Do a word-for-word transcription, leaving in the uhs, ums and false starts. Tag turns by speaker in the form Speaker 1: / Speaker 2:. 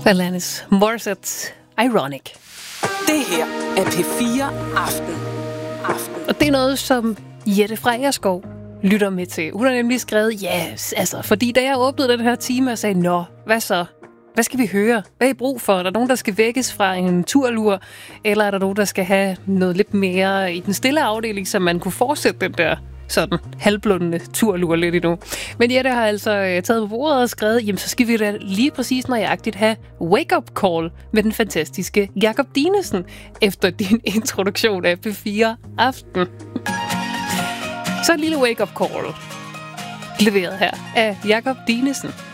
Speaker 1: Alanis Morissette, Ironic.
Speaker 2: Det her er P fire Aften. Aften.
Speaker 1: Og det er noget, som Jette Frejerskov lytter med til. Hun har nemlig skrevet, ja, yes, altså, fordi da jeg åbnede den her time og sagde, nå, hvad så? Hvad skal vi høre? Hvad er I brug for? Er der nogen, der skal vækkes fra en turlur? Eller er der nogen, der skal have noget lidt mere i den stille afdeling, så man kunne fortsætte den der sådan halvblundende turlur lidt endnu. Men Jette har altså øh, taget på bordet og skrevet, jamen så skal vi da lige præcis nøjagtigt have wake-up call med den fantastiske Jakob Dinesen efter din introduktion af P fire Aften. Så en lille wake-up call leveret her af Jakob Dinesen.